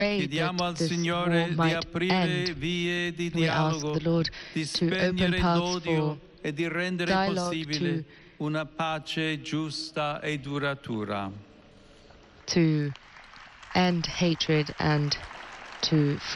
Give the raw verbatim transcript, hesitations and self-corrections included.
Chiediamo al that this Signore war di might aprire end. vie di We ask dialogo, the Lord di to open spegnere paths l'odio for e di rendere dialogue, possibile to, una pace giusta e duratura. to end hatred and to